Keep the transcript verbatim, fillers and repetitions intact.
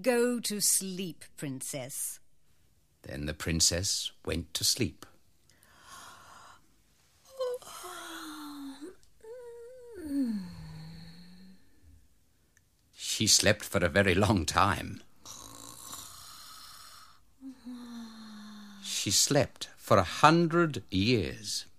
go to sleep, Princess. Then the princess went to sleep. She slept for a very long time. She slept for a hundred years.